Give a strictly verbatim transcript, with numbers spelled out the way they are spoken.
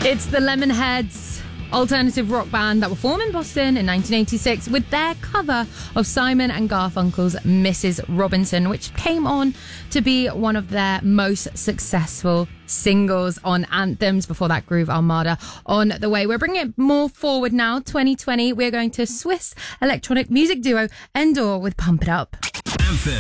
It's the Lemonheads, alternative rock band that were formed in Boston in nineteen eighty-six with their cover of Simon and Garfunkel's Missus Robinson, which came on to be one of their most successful singles on anthems. Before that, Groove Armada on the way. We're bringing it more forward now, twenty twenty. We're going to Swiss electronic music duo Endor with Pump It Up. Anthem.